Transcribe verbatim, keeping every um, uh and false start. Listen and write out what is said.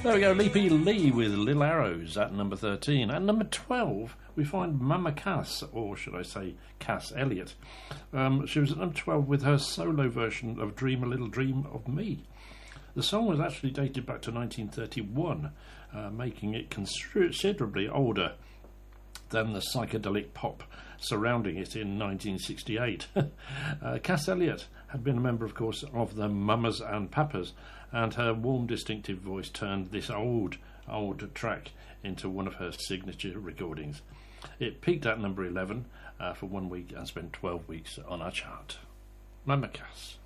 There we go, Leapy Lee with Little Arrows at number thirteen. At number twelve, we find Mama Cass, or should I say Cass Elliot. Um, she was at number twelve with her solo version of Dream a Little Dream of Me. The song was actually dated back to nineteen thirty-one, uh, making it considerably older than the psychedelic pop surrounding it in nineteen sixty-eight. uh, Cass Elliot had been a member, of course, of the Mamas and Papas, and her warm, distinctive voice turned this old, old track into one of her signature recordings. It peaked at number eleven uh, for one week and spent twelve weeks on our chart. Mama Cass.